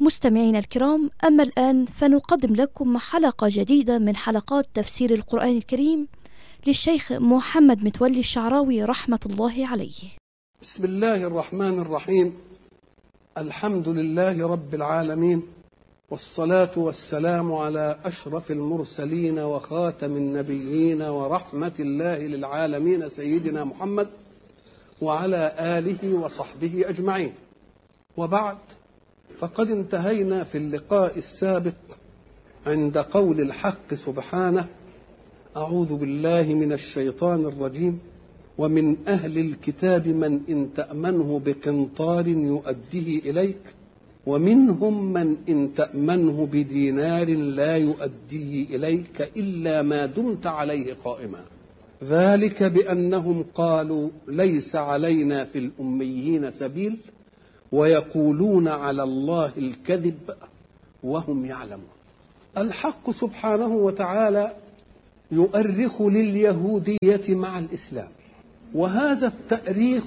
مستمعينا الكرام، أما الآن فنقدم لكم حلقة جديدة من حلقات تفسير القرآن الكريم للشيخ محمد متولي الشعراوي رحمة الله عليه. بسم الله الرحمن الرحيم. الحمد لله رب العالمين، والصلاة والسلام على أشرف المرسلين وخاتم النبيين ورحمة الله للعالمين سيدنا محمد وعلى آله وصحبه أجمعين. وبعد، فقد انتهينا في اللقاء السابق عند قول الحق سبحانه: أعوذ بالله من الشيطان الرجيم: ومن أهل الكتاب من إن تأمنه بقنطار يؤديه إليك ومنهم من إن تأمنه بدينار لا يؤديه إليك إلا ما دمت عليه قائما ذلك بأنهم قالوا ليس علينا في الأميين سبيل ويقولون على الله الكذب وهم يعلمون. الحق سبحانه وتعالى يؤرخ لليهودية مع الإسلام، وهذا التأريخ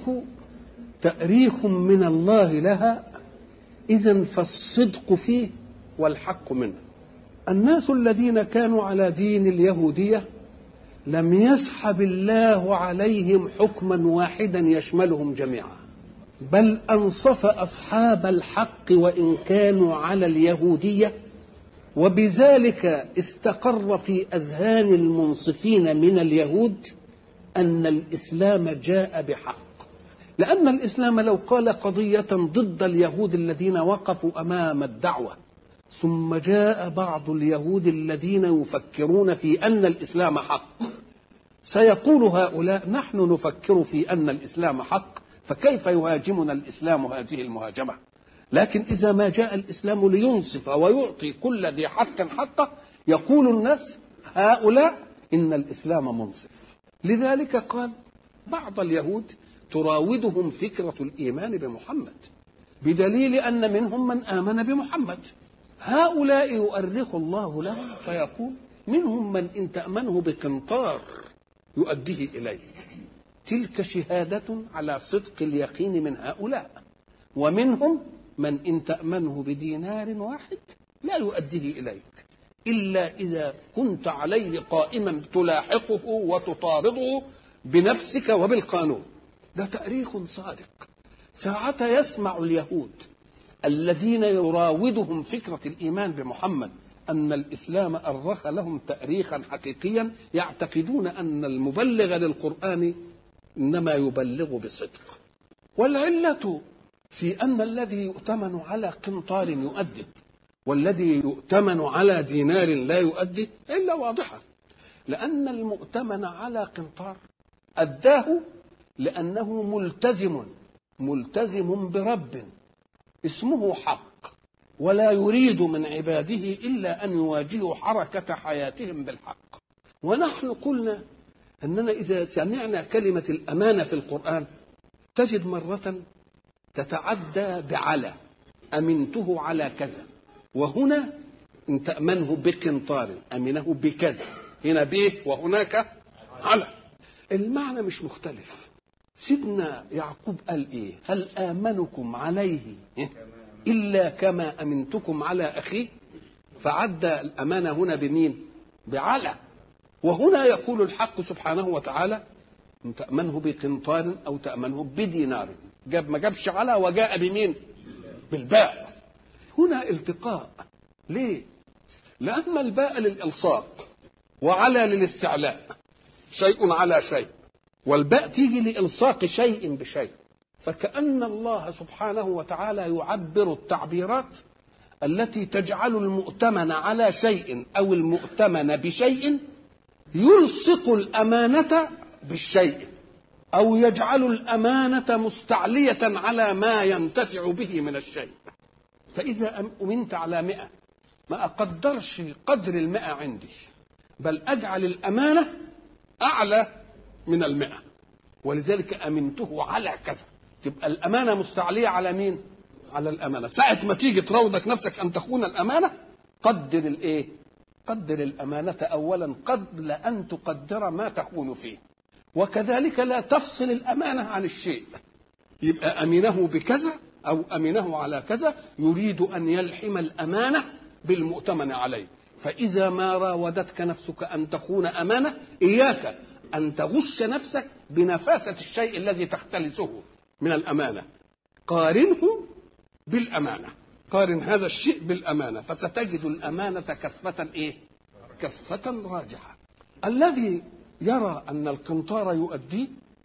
تأريخ من الله لها، إذن فالصدق فيه والحق منه. الناس الذين كانوا على دين اليهودية لم يسحب الله عليهم حكما واحدا يشملهم جميعا، بل أنصف أصحاب الحق وإن كانوا على اليهودية، وبذلك استقر في أذهان المنصفين من اليهود أن الإسلام جاء بحق، لأن الإسلام لو قال قضية ضد اليهود الذين وقفوا أمام الدعوة، ثم جاء بعض اليهود الذين يفكرون في أن الإسلام حق، سيقول هؤلاء: نحن نفكر في أن الإسلام حق، فكيف يهاجمنا الإسلام هذه المهاجمة؟ لكن إذا ما جاء الإسلام لينصف ويعطي كل ذي حق حقه، يقول الناس هؤلاء إن الإسلام منصف. لذلك قال بعض اليهود تراودهم فكرة الإيمان بمحمد، بدليل أن منهم من آمن بمحمد. هؤلاء يؤرخ الله لهم فيقول: منهم من إن تأمنه بقنطار يؤديه إليك، تلك شهادة على صدق اليقين من هؤلاء. ومنهم من إن تأمنه بدينار واحد لا يؤديه إليك إلا إذا كنت عليه قائما تلاحقه وتطارده بنفسك وبالقانون. ده تأريخ صادق. ساعة يسمع اليهود الذين يراودهم فكرة الإيمان بمحمد أن الإسلام أرخ لهم تأريخا حقيقيا، يعتقدون أن المبلغ للقرآن إنما يبلغ بصدق. والعلة في أن الذي يؤتمن على قنطار يؤدي والذي يؤتمن على دينار لا يؤدي إلا واضحة، لأن المؤتمن على قنطار أداه لأنه ملتزم برب اسمه حق، ولا يريد من عباده إلا أن يواجهوا حركة حياتهم بالحق. ونحن قلنا أننا إذا سمعنا كلمة الأمانة في القرآن تجد مرة تتعدى بعلى، أمنته على كذا، وهنا إن تأمنه بقنطار أمنه بكذا، هنا به وهناك على، المعنى مش مختلف. سيدنا يعقوب قال إيه؟ هل آمنكم عليه إلا كما أمنتكم على أخيه، فعدى الأمانة هنا بمين؟ بعلى. وهنا يقول الحق سبحانه وتعالى: إن تأمنه بقنطار أو تأمنه بدينار، ما جابش على وجاء بمين؟ بالباء. هنا التقاء. ليه؟ لأن الباء للإلصاق وعلى للاستعلاء، شيء على شيء، والباء تيجي لإلصاق شيء بشيء. فكأن الله سبحانه وتعالى يعبر التعبيرات التي تجعل المؤتمن على شيء أو المؤتمن بشيء يلصق الأمانة بالشيء، أو يجعل الأمانة مستعلية على ما ينتفع به من الشيء. فإذا أمنت على 100 ما أقدرش قدر 100 عندي، بل أجعل الأمانة أعلى من 100، ولذلك أمنته على كذا. تبقى الأمانة مستعلية على مين؟ على الأمانة. ساعة ما تيجي تراودك نفسك أن تخون الأمانة، قدر الإيه؟ قدر الأمانة أولا قبل أن تقدر ما تخون فيه. وكذلك لا تفصل الأمانة عن الشيء، يبقى أمنه بكذا أو أمنه على كذا، يريد أن يلحم الأمانة بالمؤتمن عليه. فإذا ما راودتك نفسك أن تخون أمانة، إياك أن تغش نفسك بنفاسة الشيء الذي تختلسه من الأمانة، قارنه بالأمانة، قارن هذا الشيء بالأمانة، فستجد الأمانة كفة إيه؟ كفة راجحة. الذي يرى أن القنطار يؤديه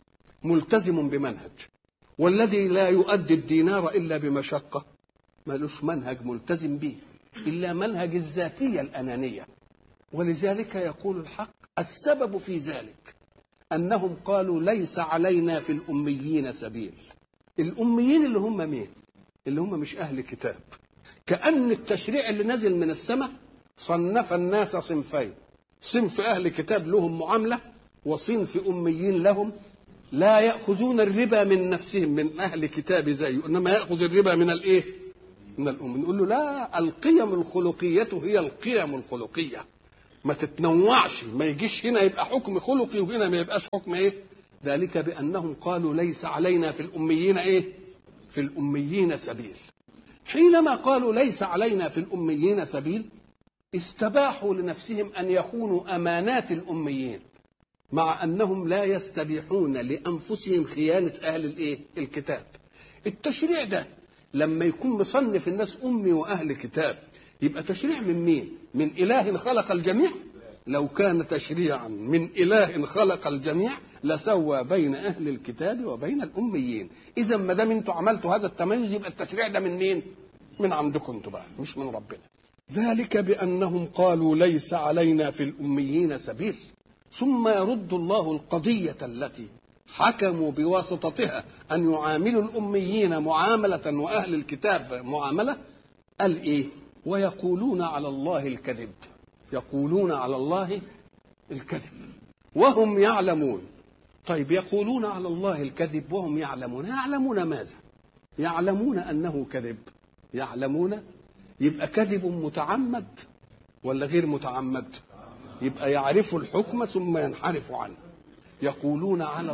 ملتزم بمنهج، والذي لا يؤدي الدينار إلا بمشقة مالوش منهج ملتزم به إلا منهج الذاتية الأنانية. ولذلك يقول الحق: السبب في ذلك أنهم قالوا ليس علينا في الأميين سبيل. الأميين اللي هم مين؟ اللي هم مش أهل كتاب. كأن التشريع اللي نزل من السماء صنف الناس صنفين: صنف أهل كتاب لهم معاملة، وصنف أميين لهم لا يأخذون الربا من نفسهم من أهل كتاب زيه، إنما يأخذ الربا من الإيه؟ من الأم. نقول له لا، القيم الخلقية هي القيم الخلقية، ما تتنوعش، ما يجيش هنا يبقى حكم خلقي وهنا ما يبقاش حكم إيه؟ ذلك بأنهم قالوا ليس علينا في الأميين إيه؟ في الأميين سبيل. حينما قالوا ليس علينا في الأميين سبيل، استباحوا لنفسهم أن يخونوا أمانات الأميين، مع أنهم لا يستبيحون لأنفسهم خيانة أهل الإيه؟ الكتاب. التشريع ده لما يكون مصنف الناس أمي وأهل كتاب، يبقى تشريع من مين؟ من إله خلق الجميع؟ لو كان تشريعا من إله خلق الجميع لسوى بين أهل الكتاب وبين الأميين. إذا ما دام أنتوا عملتوا هذا التميز، يبقى التشريع ده من مين؟ من عندكم أنتوا بقى، مش من ربنا. ذلك بأنهم قالوا ليس علينا في الأميين سبيل. ثم يرد الله القضية التي حكموا بواسطتها أن يعاملوا الأميين معاملة وأهل الكتاب معاملة. قال إيه؟ ويقولون على الله الكذب. يقولون على الله الكذب وهم يعلمون. طيب، يقولون على الله الكذب وهم يعلمون، يعلمون ماذا؟ يعلمون أنه كذب، يعلمون، يبقى كذب متعمد ولا غير متعمد؟ يبقى يعرف الحكم ثم ينحرف عنه. يقولون على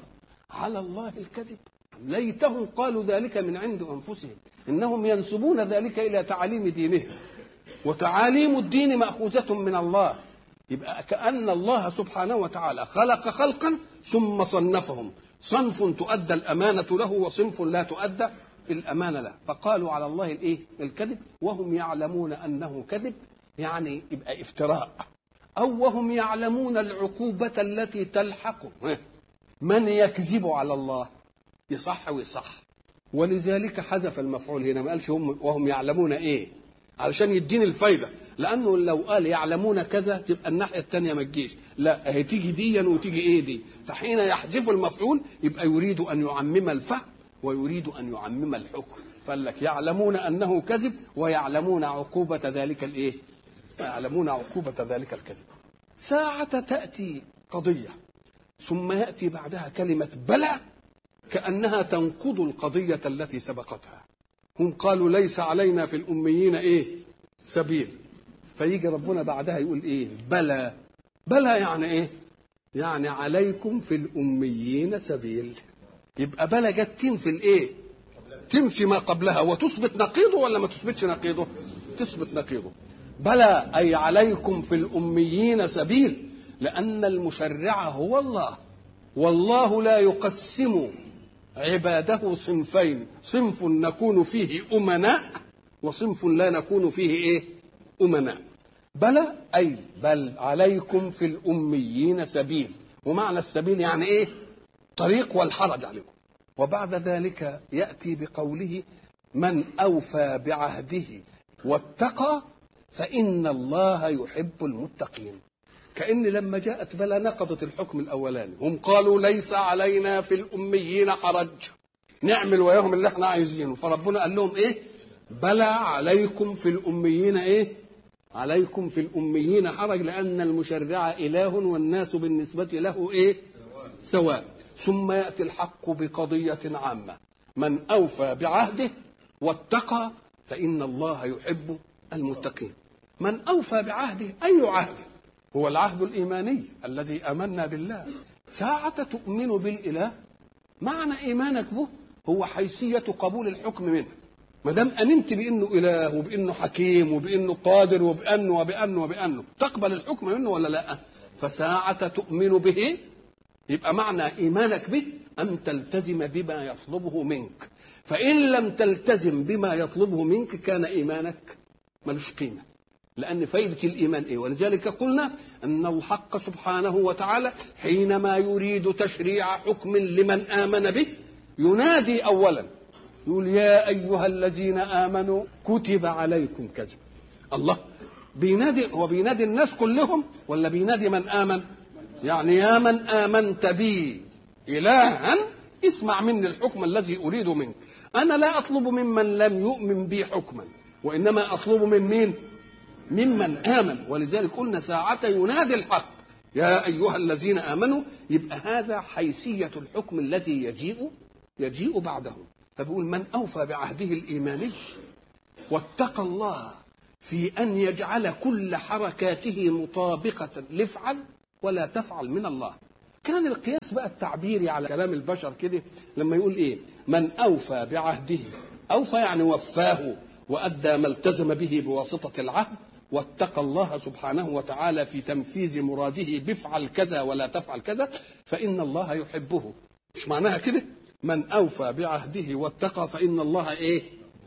الله الكذب. ليتهم قالوا ذلك من عند أنفسهم، إنهم ينسبون ذلك إلى تعاليم دينهم، وتعاليم الدين مأخوذة من الله. يبقى كأن الله سبحانه وتعالى خلق خلقا ثم صنفهم، صنف تؤدى الأمانة له وصنف لا تؤدى الأمانة له، فقالوا على الله الإيه؟ الكذب وهم يعلمون أنه كذب، يعني يبقى افتراء. أو وهم يعلمون العقوبة التي تلحق من يكذب على الله، يصح ويصح. ولذلك حذف المفعول هنا، ما قالش هم وهم يعلمون إيه، علشان يدين الفايدة، لأنه لو قال يعلمون كذا تبقى الناحية التانية ما تجيش، لا، هي تيجي ديا وتيجي إيه دي. فحين يحذف المفعول يبقى يريد أن يعمم الفهم ويريد أن يعمم الحكم. فقال لك يعلمون أنه كذب ويعلمون عقوبة ذلك الإيه؟ يعلمون عقوبة ذلك الكذب. ساعة تأتي قضية ثم يأتي بعدها كلمة بلى، كأنها تنقض القضية التي سبقتها. هم قالوا ليس علينا في الأميين إيه؟ سبيل. فيجي ربنا بعدها يقول إيه؟ بلى. بلى يعني إيه؟ يعني عليكم في الأميين سبيل. يبقى بلى جت تنفي الإيه؟ تنفي ما قبلها وتثبت نقيضه، ولا ما تثبتش نقيضه؟ تثبت نقيضه. بلى أي عليكم في الأميين سبيل، لأن المشرع هو الله، والله لا يقسم عباده صنفين: صنف نكون فيه أمناء وصنف لا نكون فيه إيه؟ أمناء. بلى أي بل عليكم في الأميين سبيل، ومعنى السبيل يعني إيه؟ طريق والحرج عليكم. وبعد ذلك يأتي بقوله من أوفى بعهده واتقى فإن الله يحب المتقين. كأن لما جاءت بلى نقضت الحكم الأولاني. هم قالوا ليس علينا في الأميين حرج، نعمل وياهم اللي احنا عايزينه، فربنا قال لهم إيه؟ بلى عليكم في الأميين إيه؟ عليكم في الأميين حرج، لأن المشرع إله والناس بالنسبة له إيه؟ سواء. ثم يأتي الحق بقضية عامة: من أوفى بعهده واتقى فإن الله يحب المتقين. من أوفى بعهده، أي عهد؟ هو العهد الإيماني الذي آمنا بالله. ساعة تؤمن بالإله، معنى إيمانك به هو حيثية قبول الحكم منه. ما دام امنت بانه اله وبانه حكيم وبانه قادر وبانه تقبل الحكم منه ولا لا؟ فساعة تؤمن به يبقى معنى ايمانك به ان تلتزم بما يطلبه منك. فان لم تلتزم بما يطلبه منك كان ايمانك ملوش قيمه. لان فائده الايمان ايه؟ ولذلك قلنا ان الحق سبحانه وتعالى حينما يريد تشريع حكم لمن امن به ينادي اولا، يقول يا ايها الذين امنوا كتب عليكم كذا. الله بينادي، هو بينادي الناس كلهم ولا بينادي من امن؟ يعني يا من امنت بي الها اسمع مني الحكم الذي اريد منك. انا لا اطلب ممن لم يؤمن بي حكما، وانما اطلب من مين؟ ممن امن. ولذلك قلنا ساعة ينادي الحق يا ايها الذين امنوا، يبقى هذا حيثية الحكم الذي يجيء بعده. فبيقول من اوفى بعهده الايماني واتقى الله في ان يجعل كل حركاته مطابقة لافعل ولا تفعل من الله. كان القياس بقى التعبيري على كلام البشر كده لما يقول ايه؟ من اوفى بعهده، اوفى يعني وفاه وادى ما التزم به بواسطة العهد، واتقى الله سبحانه وتعالى في تنفيذ مراده بفعل كذا ولا تفعل كذا فإن الله يحبه. مش معناها كده؟ من أوفى بعهده واتقى فإن الله إيه؟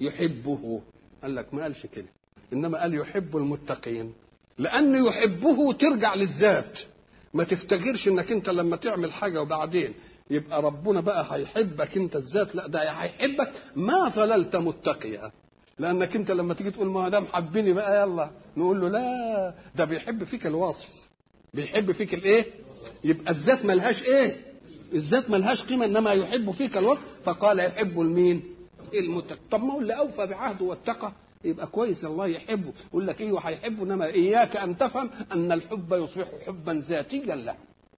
يحبه. قال لك ما قالش كده، إنما قال يحب المتقين، لأن يحبه ترجع للذات. ما تفتكرش إنك أنت لما تعمل حاجة وبعدين يبقى ربنا بقى هيحبك أنت الذات، لا ده هيحبك ما ظللت متقيا. لانك انت لما تيجي تقول ما دام حبني بقى يلا نقول له لا، ده بيحب فيك الوصف، بيحب فيك الايه؟ يبقى الذات ملهاش ايه؟ الذات ملهاش قيمه، انما يحب فيك الوصف. فقال يحب المين؟ المتقى. طب ما هو اللي اوفى بعهده واتقى يبقى كويس، الله يحبه. يقول لك ايوه هيحبه، انما اياك ان تفهم ان الحب يصبح حبا ذاتيا له،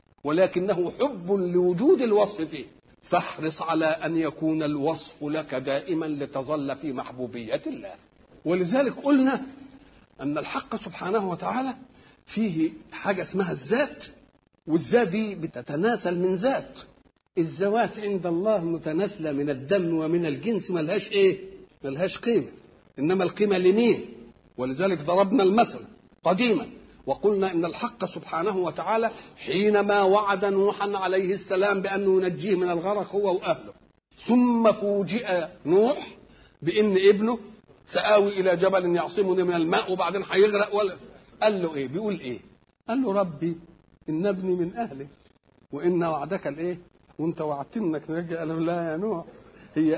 ولكنه حب لوجود الوصف فيه. فاحرص على أن يكون الوصف لك دائما لتظل في محبوبية الله. ولذلك قلنا أن الحق سبحانه وتعالى فيه حاجة اسمها الذات، والذات دي بتتناسل من ذات. الذوات عند الله متناسلة من الدم ومن الجنس، ملهاش إيه؟ ملهاش قيمة، إنما القيمة لمين؟ ولذلك ضربنا المثل قديما وقلنا إن الحق سبحانه وتعالى حينما وعد نوحا عليه السلام بأنه ينجيه من الغرق هو وأهله، ثم فوجئ نوح بأن ابنه سآوي إلى جبل يعصمني من الماء وبعدين هيغرق. قال له إيه؟ بيقول إيه؟ قال له ربي إن ابني من أهلي وإن وعدك الإيه؟ وأنت وعدتني إنك نجي. قال له لا يا نوح، هي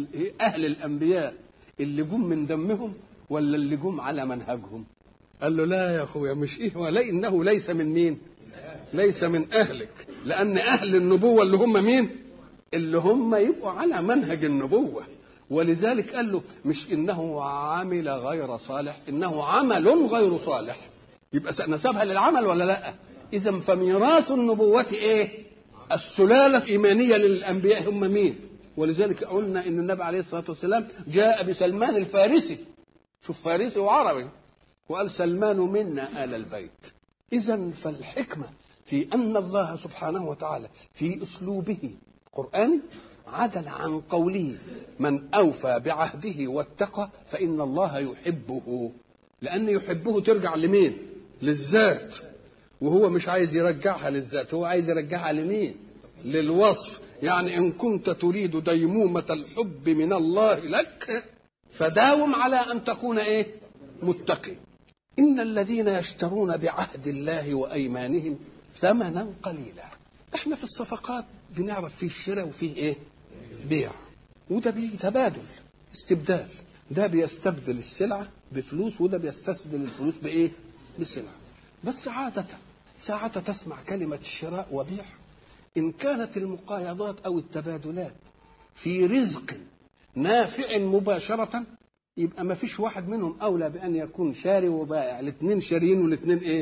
أهل الأنبياء اللي جم من دمهم ولا اللي جم على منهجهم؟ قال له لا يا اخويا مش ايه، ولا انه ليس من مين؟ ليس من اهلك، لان اهل النبوه اللي هم مين؟ اللي هم يبقوا على منهج النبوه. ولذلك قال له مش انه عمل غير صالح، انه عمل غير صالح. يبقى نسبها للعمل ولا لا؟ اذا فميراث النبوه ايه؟ السلاله الايمانيه للانبياء هم مين؟ ولذلك قلنا ان النبي عليه الصلاه والسلام جاء بسلمان الفارسي، شوف فارسي وعربي، وقال سلمان منا آل البيت. إذن فالحكمة في أن الله سبحانه وتعالى في أسلوبه القرآني عدل عن قوله من أوفى بعهده واتقى فإن الله يحبه، لأن يحبه ترجع لمين؟ للذات، وهو مش عايز يرجعها للذات، هو عايز يرجعها لمين؟ للوصف. يعني إن كنت تريد ديمومة الحب من الله لك فداوم على أن تكون إيه؟ متقي. إن الذين يشترون بعهد الله وأيمانهم ثمنا قليلا. احنا في الصفقات بنعرف فيه الشراء وفيه ايه؟ بيع، وده بيه تبادل استبدال، ده بيستبدل السلعة بفلوس وده بيستبدل الفلوس بايه؟ بسلعة. بس عادة ساعة تسمع كلمة شراء وبيع إن كانت المقايضات أو التبادلات في رزق نافع مباشرة يبقى ما فيش واحد منهم أولى بأن يكون شاري وبائع، الاثنين شاريين والاثنين إيه؟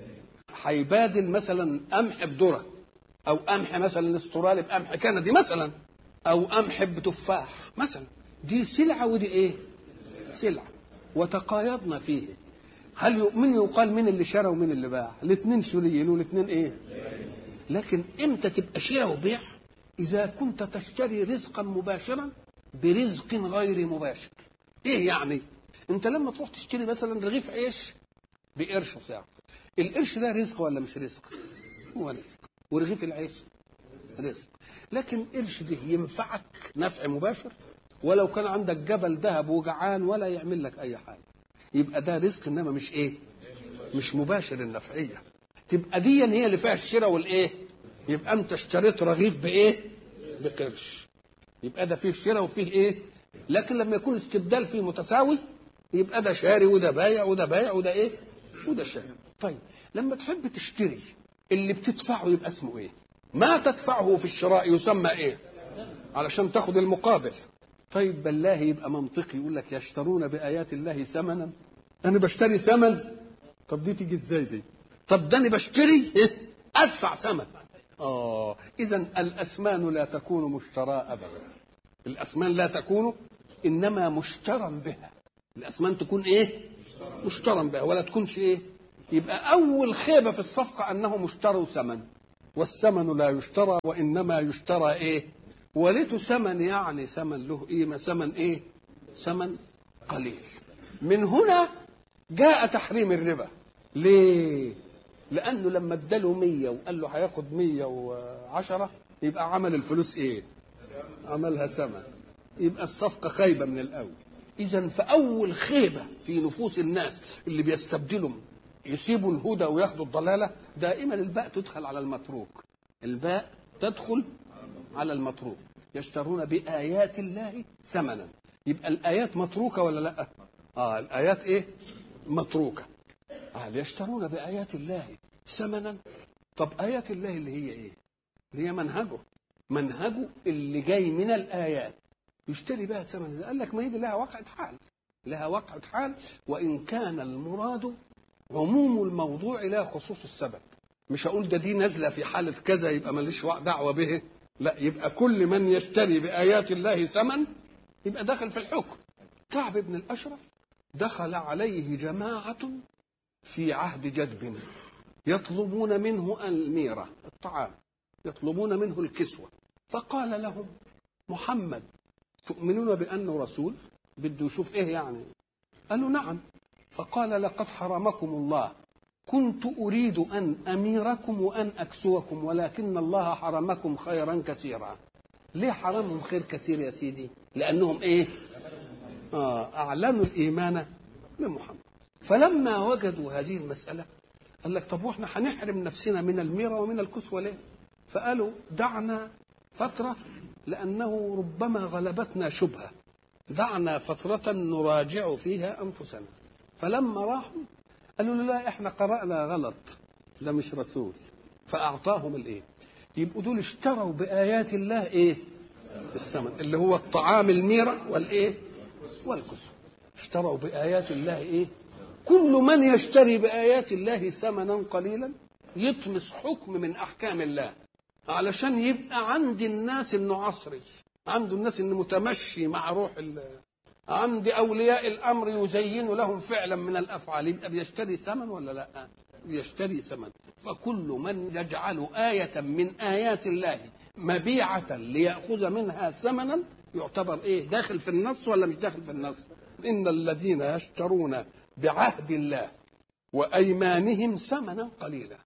هيبادل مثلا قمح بذرة، أو قمح مثلا استرالي بقمح كندي مثلا، أو قمح بتفاح مثلا، دي سلعة ودي إيه؟ سلعة، وتقايضنا فيه. هل من يقال من اللي شرى ومن اللي باع؟ الاثنين شريين والاثنين إيه؟ لكن إمتى تبقى شراء وبيع؟ إذا كنت تشتري رزقا مباشرا برزق غير مباشر. إيه يعني؟ أنت لما تروح تشتري مثلا رغيف عيش بقرش ساعة، القرش ده رزق ولا مش رزق؟ هو رزق. ورغيف العيش رزق. لكن قرش ده ينفعك نفع مباشر، ولو كان عندك جبل ذهب وجعان ولا يعمل لك أي حاجة. يبقى ده رزق، إنما مش إيه؟ مش مباشر النفعية. تبقى دي هي اللي فيها الشراء والإيه؟ يبقى أنت اشتريت رغيف بإيه؟ بقرش. يبقى ده فيه الشراء وفيه إيه؟ لكن لما يكون استبدال فيه متساوي يبقى ده شاري وده بايع وده بايع وده إيه؟ وده شاري. طيب لما تحب تشتري اللي بتدفعه يبقى اسمه إيه؟ ما تدفعه في الشراء يسمى إيه؟ علشان تاخد المقابل. طيب بالله يبقى منطقي يقول لك يشترون بآيات الله ثمنا. أنا بشتري ثمن؟ طب دي تيجي إزاي دي؟ طب ده أنا بشتري أدفع ثمن. إذن الأثمان لا تكون مشتراة أبدا. الأثمان لا تكون، إنما مشترى بها. الأثمان تكون إيه؟ مشترى بها، ولا تكونش إيه؟ يبقى أول خيبة في الصفقة أنه مشتروا ثمن، والثمن لا يشترى وإنما يشترى إيه؟ ولته ثمن، يعني ثمن له قيمة، ثمن إيه؟ ثمن قليل. من هنا جاء تحريم الربا. ليه؟ لأنه لما اداله 100 وقال له هياخد 110 يبقى عمل الفلوس إيه؟ عملها ثمن. يبقى الصفقة خايبة من الأول. إذن فأول خيبة في نفوس الناس اللي بيستبدلوا يسيبوا الهدى وياخدوا الضلالة، دائما الباء تدخل على المتروك. الباء تدخل على المتروك. يشترون بآيات الله ثمنا. يبقى الآيات متروكة ولا لا؟ الآيات إيه؟ متروكة. يشترون بآيات الله ثمنا. طب آيات الله اللي هي إيه؟ اللي هي منهجه اللي جاي من الآيات يشتري بها ثمنا. قال لك ما هي دي لها وقعة حال، لها وقعة حال، وإن كان المراد عموم الموضوع لا خصوص السبب. مش هقول ده دي نازلة في حالة كذا يبقى ماليش دعوة به، لا، يبقى كل من يشتري بآيات الله ثمن يبقى داخل في الحكم. كعب بن الأشرف دخل عليه جماعة في عهد جدب يطلبون منه الميرة، الطعام، يطلبون منه الكسوة. فقال لهم محمد تؤمنون بأنه رسول؟ بده يشوف إيه يعني. قالوا نعم. فقال لقد حرمكم الله، كنت أريد أن أميركم وأن أكسوكم، ولكن الله حرمكم خيرا كثيرا. ليه حرمهم خير كثير يا سيدي؟ لأنهم إيه؟ أعلنوا الإيمان بمحمد. فلما وجدوا هذه المسألة قال لك طب وإحنا هنحرم نفسنا من الميرة ومن الكسوة ليه؟ فقالوا دعنا فترة، لأنه ربما غلبتنا شبهة، دعنا فترة نراجع فيها أنفسنا. فلما راحوا قالوا لا إحنا قرأنا غلط، ده مش رسول. فأعطاهم الإيه؟ يبقوا دول اشتروا بآيات الله إيه؟ الثمن، اللي هو الطعام، الميرة والإيه؟ والكسوة. اشتروا بآيات الله إيه؟ كل من يشتري بآيات الله ثمنا قليلا يطمس حكم من أحكام الله، علشان يبقى عند الناس إنه عصري، عند الناس إنه متمشي مع روح عند أولياء الأمر يزين لهم فعلا من الأفعال. يبقى بيشتري ثمن ولا لا؟ يشتري ثمن. فكل من يجعل آية من آيات الله مبيعة ليأخذ منها ثمنا يعتبر إيه؟ داخل في النص ولا مش داخل في النص؟ إن الذين يشترون بعهد الله وأيمانهم ثمنا قليلا.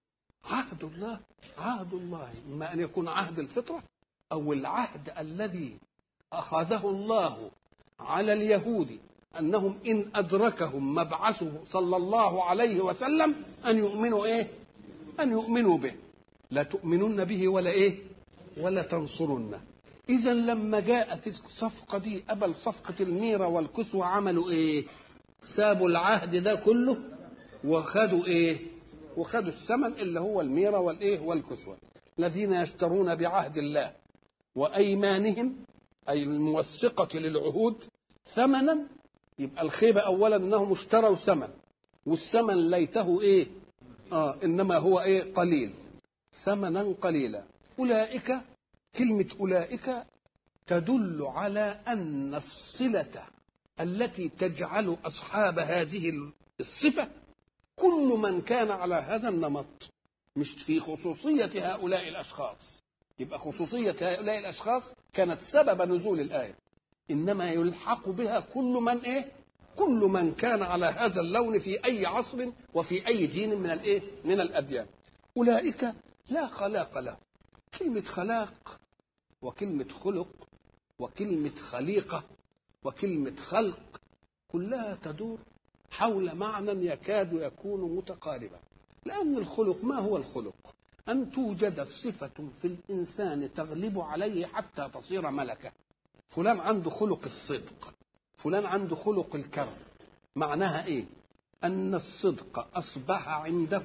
عهد الله إما أن يكون عهد الفطرة أو العهد الذي أخذه الله على اليهود أنهم إن أدركهم مبعثه صلى الله عليه وسلم أن يؤمنوا إيه؟ أن يؤمنوا به. لا تؤمنون به ولا إيه؟ ولا تنصرونه. إذا لما جاءت الصفقة دي قبل صفقة الميرة والكسوة عملوا إيه؟ سابوا العهد ده كله وخدوا إيه؟ وخدوا الثمن اللي هو الميرة والإيه؟ والكسوة. الذين يشترون بعهد الله وأيمانهم أي الموثقة للعهود ثمنا. يبقى الخيبة أولا أنهم اشتروا ثمن، والثمن ليته إيه؟ إنما هو إيه؟ قليل، ثمنا قليلا. أولئك، كلمة أولئك تدل على أن الصلة التي تجعل أصحاب هذه الصفة كل من كان على هذا النمط، مش في خصوصية هؤلاء الأشخاص. يبقى خصوصية هؤلاء الأشخاص كانت سبب نزول الآية. إنما يلحق بها كل من كل من كان على هذا اللون في أي عصر وفي أي دين من الأديان. أولئك لا خلاق له. كلمة خلاق وكلمة خلق وكلمة خليقة وكلمة خلق كلها تدور حول معنى يكاد يكون متقاربا. لأن الخلق، ما هو الخلق؟ أن توجد صفة في الإنسان تغلب عليه حتى تصير ملكة. فلان عنده خلق الصدق، فلان عنده خلق الكرم. معناها إيه؟ أن الصدق أصبح عنده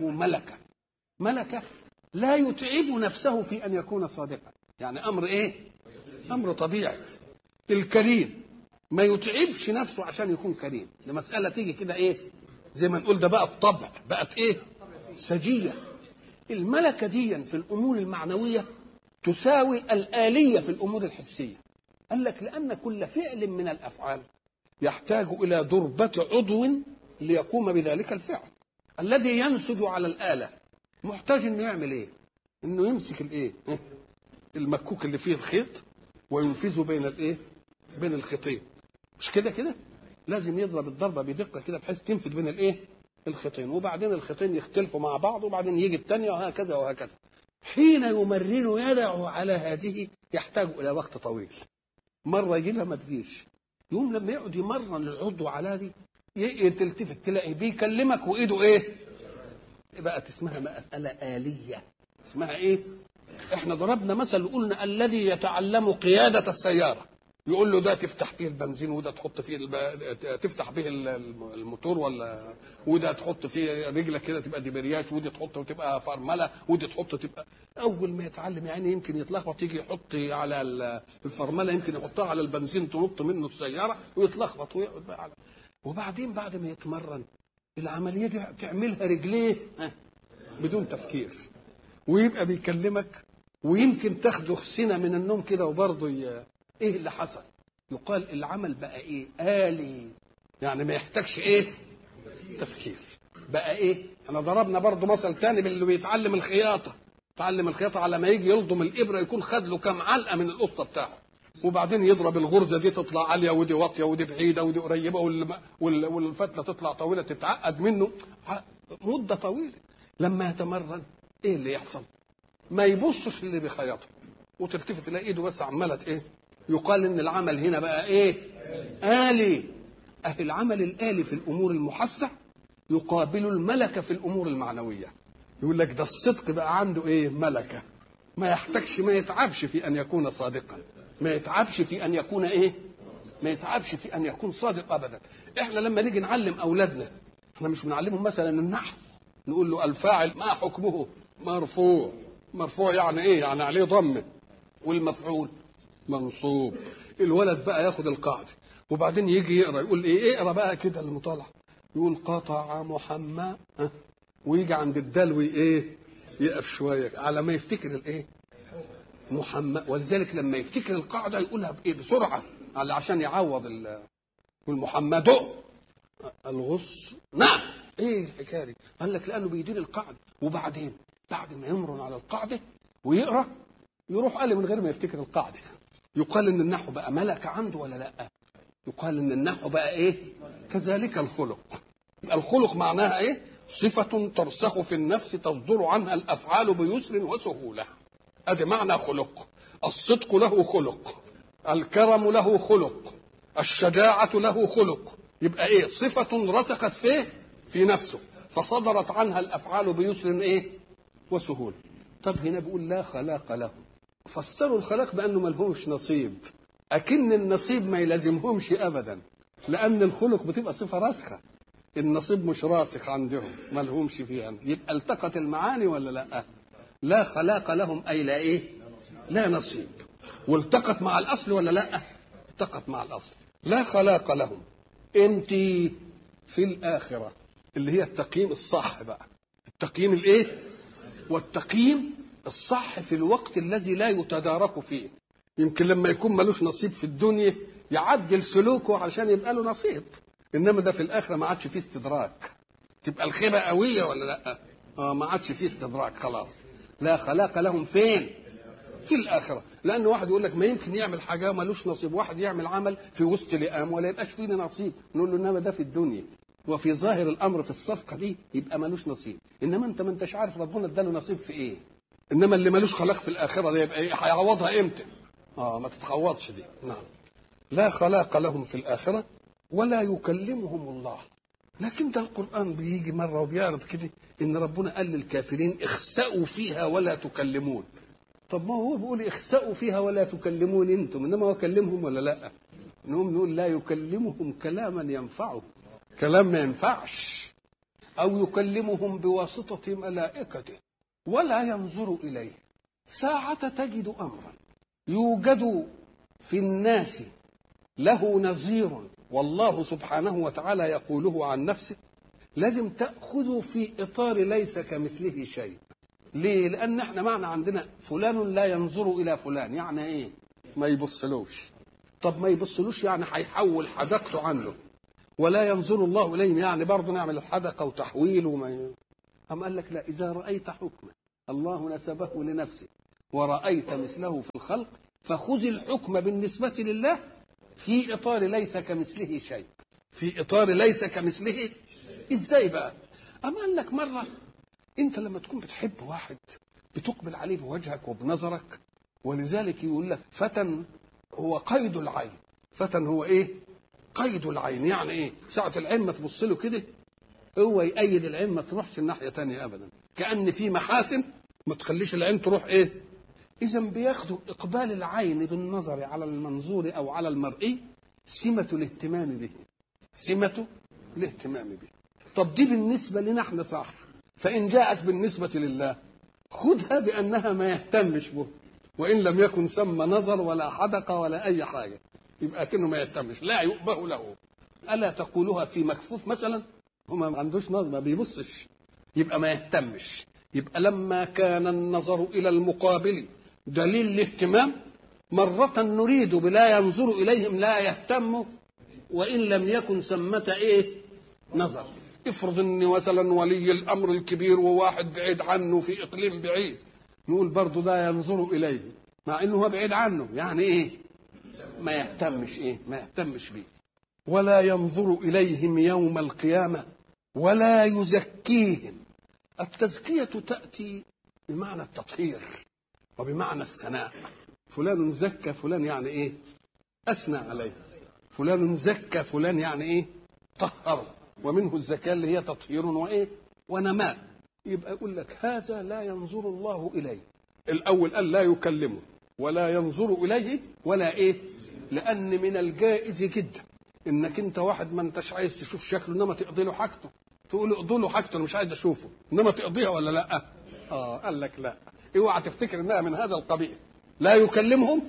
ملكة لا يتعب نفسه في أن يكون صادقا. يعني أمر أمر طبيعي. الكريم ما يتعبش نفسه عشان يكون كريم. المسألة تيجي كده زي ما نقول ده بقى الطبع، بقت سجية. الملكة دي في الأمور المعنوية تساوي الآلية في الأمور الحسية. قال لك لأن كل فعل من الأفعال يحتاج إلى ضربة عضو ليقوم بذلك الفعل. الذي ينسج على الآلة محتاج إنه يعمل إنه يمسك المكوك اللي فيه الخيط وينفذه بين الخيطين. مش كده لازم يضرب الضربة بدقة كده بحيث تنفذ بين الخيطين، وبعدين الخيطين يختلفوا مع بعض، وبعدين يجي الثانية وهكذا وهكذا. حين يمرن يده على هذه يحتاج إلى وقت طويل. مرة يجي لها ما تجيش، يوم لما يقعد يمرن العضو على دي تلتفت تلاقي بيكلمك وإيده بقت اسمها مسألة آلية. اسمها احنا ضربنا مثل وقلنا الذي يتعلم قيادة السيارة يقول له ده تفتح فيه البنزين، وده تحط فيه تفتح به الموتور، وده تحط فيه رجلك كده تبقى دبرياش، ودي تحط وتبقى فرمله، ودي تحط تبقى. اول ما يتعلم يعني يمكن يتلخبط، يجي يحط على الفرمله، يمكن يحطها على البنزين تنط منه السياره ويتلخبط ويقعد بقى على. وبعدين بعد ما يتمرن العمليه دي تعملها رجليه بدون تفكير، ويبقى بيكلمك، ويمكن تاخده سنه من النوم كده وبرضه ايه اللي حصل؟ يقال العمل بقى آلي، يعني ما يحتاجش تفكير. بقى احنا ضربنا برضو مثل تاني باللي بيتعلم الخياطة. تعلم الخياطة على ما يجي يلضم الإبرة يكون خد له كام علقة من القسطة بتاعه، وبعدين يضرب الغرزة دي تطلع عالية ودي واطية ودي بعيدة ودي قريبة، والفتلة تطلع طويلة تتعقد منه مدة طويلة. لما يتمرن ايه اللي يحصل؟ ما يبصش اللي بيخيطه، وتلتفت تلاقي ايده بس عملت يقال ان العمل هنا بقى آلي. العمل الآلي في الامور المحسة يقابل الملكة في الامور المعنوية. يقول لك ده الصدق بقى عنده ملكة، ما يحتاجش، ما يتعبش في ان يكون صادقا، ما يتعبش في ان يكون ما يتعبش في ان يكون صادق ابدا. احنا لما نيجي نعلم اولادنا، احنا مش بنعلمهم مثلا النحو، نقول له الفاعل ما حكمه؟ مرفوع يعني يعني عليه ضمه، والمفعول منصوب. الولد بقى ياخد القاعده وبعدين يجي يقرا، يقول اقرا بقى كده المطالع، يقول قطع محمد، ويجي عند الدلو يقف شويه على ما يفتكر محمد. ولذلك لما يفتكر القاعده يقولها بسرعه عشان يعوض والمحمد الغص. نعم الحكايه دي؟ قال لك لانه بيدير القاعده، وبعدين بعد ما يمرن على القاعده ويقرا يروح قال من غير ما يفتكر القاعده. يقال ان النحو بقى ملكه عنده ولا لا؟ يقال ان النحو بقى كذلك الخلق. الخلق معناها صفه ترسخ في النفس تصدر عنها الافعال بيسر وسهوله. ادي معنى خلق. الصدق له خلق، الكرم له خلق، الشجاعه له خلق. يبقى صفه رسخت في نفسه فصدرت عنها الافعال بيسر وسهوله. طب هنا بيقول لا خلاق له. فسروا الخلاق بانه ملهمش نصيب، اكن النصيب ما يلازمهمش ابدا، لان الخلق بتبقى صفه راسخه، النصيب مش راسخ عندهم، ملهمش فيها. يبقى التقت المعاني ولا لا؟ لا خلاق لهم اي لا لا نصيب. والتقت مع الاصل ولا لا؟ التقت مع الاصل. لا خلاق لهم امتى؟ في الاخره، اللي هي التقييم الصح بقى. التقييم والتقييم الصح في الوقت الذي لا يتدارك فيه. يمكن لما يكون ملوش نصيب في الدنيا يعدل سلوكه عشان يبقى له نصيب، انما ده في الاخره ما عادش فيه استدراك. تبقى الخيبه قويه ولا لا؟ ما عادش فيه استدراك خلاص. لا خلاق لهم فين؟ في الآخرة. لأن واحد يقول لك ما يمكن يعمل حاجة ملوش نصيب، واحد يعمل عمل في وسط لئام ولا يبقاش فيه نصيب، نقول له إنما ده في الدنيا، وفي ظاهر الأمر في الصفقة دي يبقى ملوش نصيب. إنما أنت ما أنتش عارف ربنا اداله نصيب في إيه. إنما اللي ملوش خلاق في الآخرة ده يبقى إيه؟ هيعوضها إمتى؟ ما تتعوضش دي. نعم. لا خلاق لهم في الآخرة ولا يكلمهم الله. لكن ده القرآن بيجي مرة وبيعرض كده إن ربنا قال للكافرين اخسأوا فيها ولا تكلمون. طب ما هو بيقول اخسأوا فيها ولا تكلمون انتم، انما هو كلمهم ولا لا؟ انهم نقول لا يكلمهم كلاما ينفعه، كلام ما ينفعش، او يكلمهم بواسطة ملائكته ولا ينظر اليه. ساعة تجد امرا يوجد في الناس له نظير والله سبحانه وتعالى يقوله عن نفسه، لازم تأخذه في اطار ليس كمثله شيء. ليه؟ لأن احنا معنى عندنا فلان لا ينظر إلى فلان، يعني إيه؟ ما يبصلوش. طب ما يبصلوش يعني هيحول حدقته عنه. ولا ينظر الله إليهم يعني برضه نعمل الحدقة وتحويل أم قال لك لا، إذا رأيت حكما الله نسبه لنفسه ورأيت مثله في الخلق فخذ الحكم بالنسبة لله في إطار ليس كمثله شيء. في إطار ليس كمثله. إزاي بقى؟ أم قال لك مرة انت لما تكون بتحب واحد بتقبل عليه بوجهك وبنظرك، ولذلك يقول لك فتى هو قيد العين. فتى هو ايه؟ قيد العين. يعني ايه؟ ساعة العين ما تبص له كده هو يقيد العين ما تروحش الناحية تانية ابدا، كأن في محاسن ما تخليش العين تروح ايه. اذا بياخدوا اقبال العين بالنظر على المنظور او على المرئي سمة الاهتمام به، سمة الاهتمام به. طب دي بالنسبة لنا احنا صح، فإن جاءت بالنسبة لله خذها بأنها ما يهتمش به، وإن لم يكن ثم نظر ولا حدقة ولا أي حاجة يبقى كأنه ما يهتمش، لا يؤبه له. ألا تقولها في مكفوف مثلا؟ هو ما عندوش نظر، ما بيبصش، يبقى ما يهتمش. يبقى لما كان النظر إلى المقابل دليل الاهتمام، مرة نريد بلا ينظر إليهم لا يهتم وإن لم يكن ثمة إيه؟ نظر. افرض ان مثلا ولي الامر الكبير وواحد بعيد عنه في اقليم بعيد، نقول برضه لا ينظر اليه مع انه هو بعيد عنه، يعني ايه؟ ما يهتمش ايه؟ ما يهتمش بيه. ولا ينظر اليهم يوم القيامه ولا يزكيهم. التزكيه تاتي بمعنى التطهير وبمعنى الثناء. فلان زكى فلان يعني ايه؟ اثنى عليه. فلان زكى فلان يعني ايه؟ طهره. ومنه الزكاة اللي هي تطهير وإيه؟ ونماء. يبقى يقول لك هذا لا ينظر الله إليه. الأول قال لا يكلمه ولا ينظر إليه ولا إيه؟ لأن من الجائز جدا إنك أنت واحد ما أنتش عايز تشوف شكله إنما تقضي له حاجته، تقول له اقضي له حاجته أنا مش عايز أشوفه، إنما تقضيها ولا لا؟ قال لك لا. اوعى تفتكر إنها من هذا القبيل. لا يكلمهم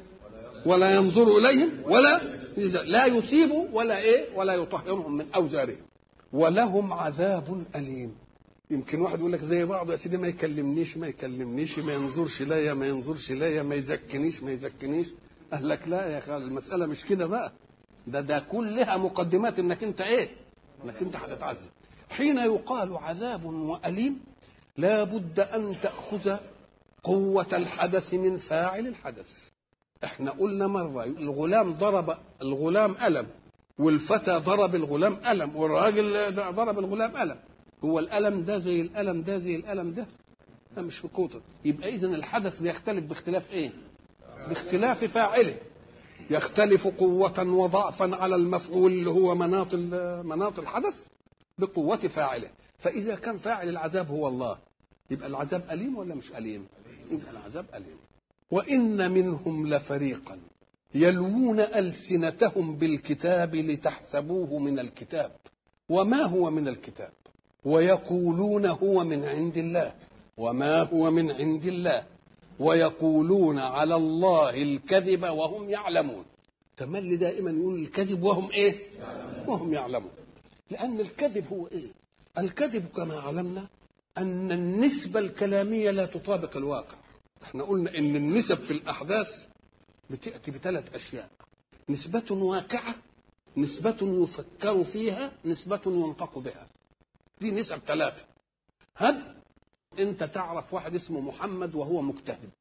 ولا ينظر إليهم ولا لا يثيب ولا ايه ولا يطهرهم من اوزارهم ولهم عذاب اليم. يمكن واحد يقول لك زي بعض يا سيدي، ما يكلمنيش ما ينظرش ليا ما يزكنيش. قال لك لا يا اخي المساله مش كده بقى، ده كلها مقدمات انك انت ايه؟ انك انت هتتعذب. حين يقال عذاب واليم لا بد ان تاخذ قوه الحدث من فاعل الحدث. احنا قلنا مرة الغلام ضرب الغلام ألم، والفتى ضرب الغلام ألم، والراجل ضرب الغلام ألم. هو الألم ده زي الألم ده زي الألم ده؟ لا مش في قوته. يبقى إذن الحدث بيختلف باختلاف إيه؟ باختلاف فاعله. يختلف قوة وضعفا على المفعول اللي هو مناط الحدث بقوة فاعله. فإذا كان فاعل العذاب هو الله يبقى العذاب أليم ولا مش أليم؟ يبقى العذاب أليم. وإن منهم لفريقا يلوون ألسنتهم بالكتاب لتحسبوه من الكتاب وما هو من الكتاب ويقولون هو من عند الله وما هو من عند الله ويقولون على الله الكذب وهم يعلمون. تملي دائما يقول الكذب وهم ايه؟ وهم يعلمون. لأن الكذب هو ايه؟ الكذب كما علمنا أن النسبة الكلامية لا تطابق الواقع. احنا قلنا ان النسب في الاحداث بتاتي بثلاث اشياء: نسبة واقعة، نسبة يفكر فيها، نسبة ينطق بها. دي نسب ثلاثة. هب انت تعرف واحد اسمه محمد وهو مجتهد،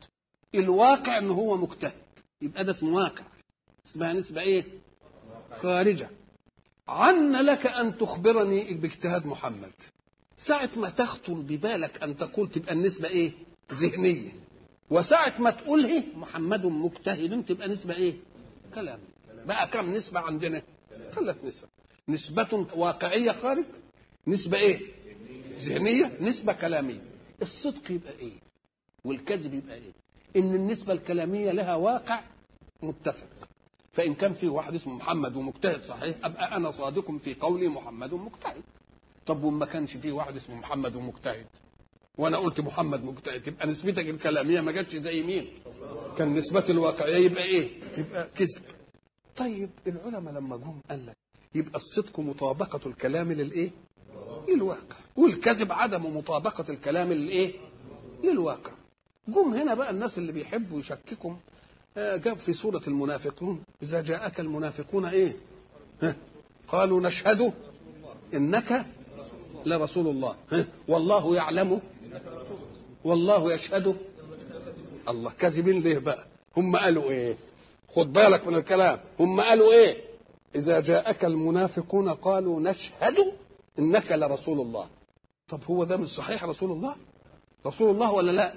الواقع ان هو مجتهد، يبقى ده اسمه واقع، اسمها نسبة ايه؟ خارجة. عن لك ان تخبرني باجتهاد محمد، ساعة ما تخطر ببالك ان تقول تبقى النسبة ايه؟ ذهنية. وساعة ما تقوله محمد مجتهد تبقى نسبة ايه؟ كلام. بقى كم نسبة عندنا؟ 3 نسب. نسبة واقعية خارج، نسبة ايه؟ ذهنية، نسبة كلامية. الصدق يبقى ايه؟ والكذب يبقى ايه؟ ان النسبة الكلامية لها واقع متفق، فإن كان في واحد اسمه محمد ومجتهد صحيح أبقى أنا صادق في قولي محمد مجتهد. طب وما كانش في واحد اسمه محمد ومجتهد وأنا قلت محمد مجتهد، يبقى نسبتك الكلامية ما جاتش زي مين؟ كان نسبة الواقعية يبقى إيه؟ يبقى كذب. طيب العلماء لما جم قال لك يبقى الصدق مطابقة الكلام للإيه؟ للواقع، والكذب عدم مطابقة الكلام للإيه؟ للواقع. جم هنا بقى الناس اللي بيحبوا يشككوا، جاب في سورة المنافقون إذا جاءك المنافقون إيه؟ قالوا نشهد إنك لرسول الله والله يعلم والله يشهد. الله، كاذبين ليه بقى؟ هم قالوا إيه؟ خد بالك من الكلام، هم قالوا إيه؟ إذا جاءك المنافقون قالوا نشهد إنك لرسول الله. طب هو ده مش صحيح رسول الله؟ رسول الله ولا لا؟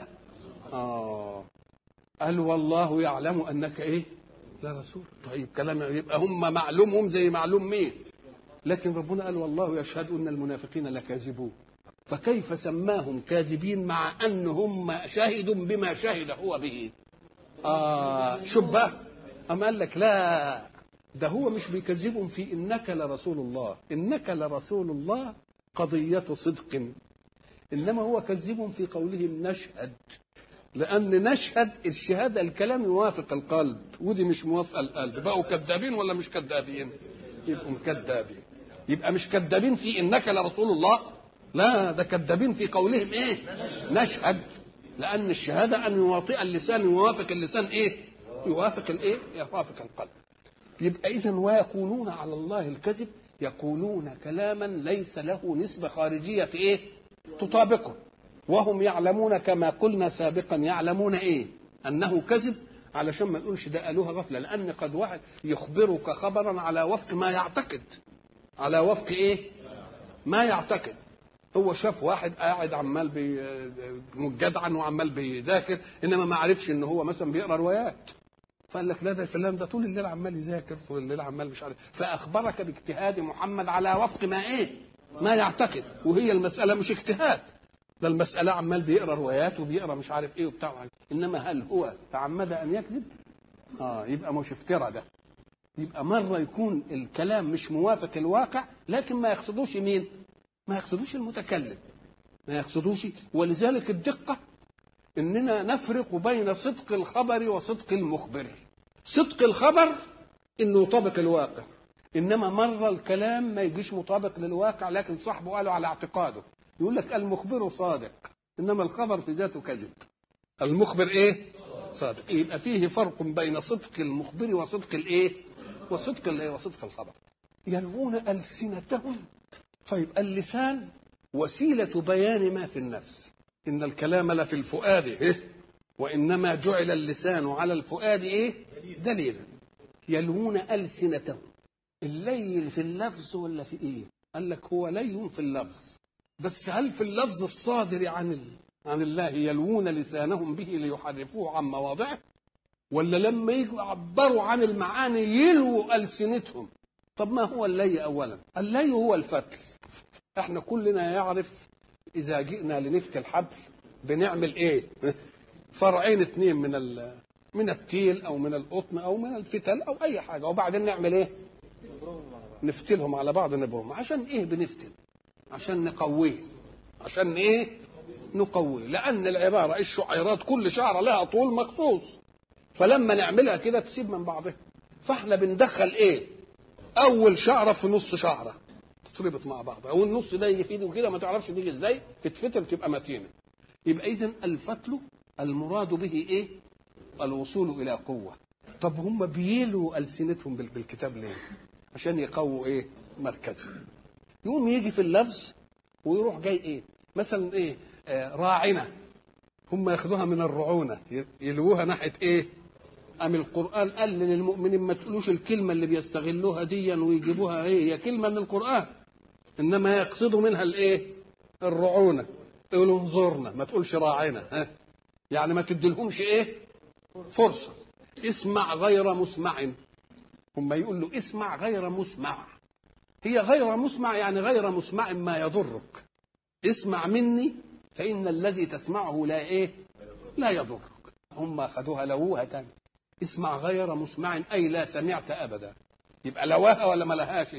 قال والله يعلم انك ايه؟ لا رسول. طيب كلام يبقى هم معلومهم زي معلوم مين؟ لكن ربنا قال والله يشهد ان المنافقين لكاذبون، فكيف سماهم كاذبين مع ان هم شهدوا بما شهد هو به؟ شوف بقى، اما قال لك لا، ده هو مش بيكذبهم في انك لرسول الله، انك لرسول الله قضية صدق، انما هو كذبهم في قولهم نشهد، لأن نشهد الشهادة الكلام يوافق القلب، ودي مش موافقة القلب. بقوا كذابين ولا مش كذابين؟ يبقوا كذابين. يبقى مش كذابين في إنك لرسول الله، لا، ده كذابين في قولهم إيه؟ نشهد، لأن الشهادة أن يواطئ اللسان يوافق اللسان إيه؟ يوافق الإيه؟ يوافق القلب. يبقى إذن ويقولون على الله الكذب، يقولون كلاما ليس له نسبة خارجية إيه؟ تطابقه، وهم يعلمون كما قلنا سابقا، يعلمون ايه؟ انه كذب، علشان ما نقولش ده قالوها غفله، لان قد واحد يخبرك خبرا على وفق ما يعتقد، على وفق ايه؟ ما يعتقد. هو شاف واحد قاعد عمال مجدعا وعمال بيذاكر، انما ما عرفش ان هو مثلا بيقرا روايات، فقال لك لا، ده فلان ده طول الليل عمال يذاكر، طول الليل عمال مش عارف، فاخبرك باجتهاد محمد على وفق ما ايه؟ ما يعتقد. وهي المساله مش اجتهاد، ده المسألة عمال بيقرأ روايات وبيقرأ مش عارف ايه وبتاع، انما هل هو تعمد ان يكذب؟ يبقى مش افتراء ده. يبقى مرة يكون الكلام مش موافق الواقع، لكن ما يقصدوش مين؟ ما يقصدوش المتكلم، ما يقصدوش. ولذلك الدقة اننا نفرق بين صدق الخبر وصدق المخبر. صدق الخبر انه يطابق الواقع، انما مرة الكلام ما يجيش مطابق للواقع، لكن صاحبه قاله على اعتقاده. يقول لك المخبر صادق، انما الخبر في ذاته كذب. المخبر ايه؟ صادق. يبقى فيه فرق بين صدق المخبر وصدق الايه؟ وصدق الايه؟ وصدق الخبر. يلوون ألسنتهم. طيب اللسان وسيلة بيان ما في النفس، ان الكلام لفي الفؤاد إيه؟ وانما جعل اللسان على الفؤاد ايه؟ دليلا. يلوون ألسنتهم. اللين في اللفظ ولا في ايه؟ قال لك هو لين في اللفظ، بس هل في اللفظ الصادر عن الله يلوون لسانهم به ليحرفوه عن مواضعه، ولا لما يجوا يعبروا عن المعاني يلووا ألسنتهم؟ طب ما هو اللي اولا؟ اللي هو الفتل. احنا كلنا يعرف اذا جئنا لنفتي الحبل بنعمل ايه؟ فرعين 2 من التيل او من القطن او من الفتل او اي حاجه، وبعدين نعمل ايه؟ نفتلهم على بعض، نبرهم. عشان ايه بنفتل؟ عشان نقويه. عشان ايه؟ نقويه. لان العباره الشعيرات كل شعره لها طول مخصوص، فلما نعملها كده تسيب من بعضها، فاحنا بندخل ايه؟ اول شعره في نص شعره تتربط مع بعض، او النص ده يجي في ايده كده ما تعرفش تيجي ازاي، تتفتل تبقى متينه. يبقى اذا الفتل المراد به ايه؟ الوصول الى قوه. طب هم بيلوا السنتهم بالكتاب ليه؟ عشان يقووا ايه؟ مركزهم. يقوم يجي في اللفظ ويروح جاي ايه؟ مثلا ايه؟ راعنا. هم ياخذوها من الرعونة يلوها ناحية ايه؟ أم القرآن قال للمؤمنين ما تقولوش الكلمة اللي بيستغلوها ديا ويجيبوها هي كلمة من القرآن، إنما يقصدوا منها الايه؟ الرعونة. يقولوا انظرنا، ما تقولش راعنا، يعني ما تديلهمش ايه؟ فرصة. اسمع غير مسمع. هم يقول له اسمع غير مسمع. هي غير مسمع يعني غير مسمع ما يضرك. اسمع مني فإن الذي تسمعه لا ايه؟ لا يضرك. هم اخذوها لوها تاني. اسمع غير مسمع اي لا سمعت ابدا. يبقى لواها ولا ما لهاش؟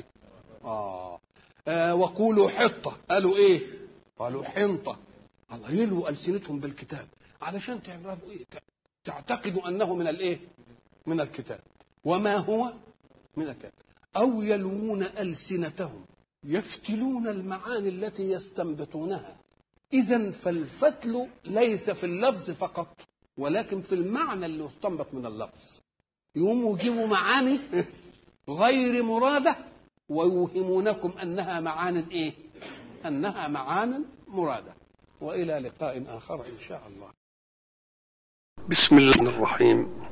وقولوا حطة. قالوا ايه؟ قالوا حنطة. الله يلووا ألسنتهم بالكتاب علشان تعرفوا ايه؟ تعتقدوا انه من الايه؟ من الكتاب. وما هو من الكتاب. او يلوون ألسنتهم يفتلون المعاني التي يستنبطونها. اذا فالفتل ليس في اللفظ فقط ولكن في المعنى اللي يستنبط من اللفظ. يقوموا يجيبوا معاني غير مرادة ويوهمونكم انها معان ايه؟ انها معان مرادة. والى لقاء اخر ان شاء الله. بسم الله الرحمن الرحيم.